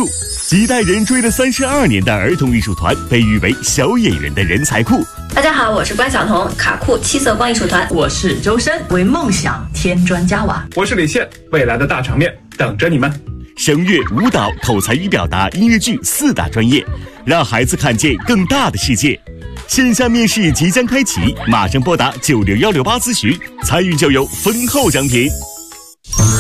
入。几代人追了32年的儿童艺术团被誉为小演员的人才库。 大家好，我是关晓彤，卡库七色光艺术团。 我是周深，为梦想添砖加瓦。 我是李现，未来的大场面等着你们。 声乐、舞蹈、口才与表达、音乐剧4大专业，让孩子看见更大的世界。线下面试即将开启，马上拨打96168咨询，参与就有丰厚奖品。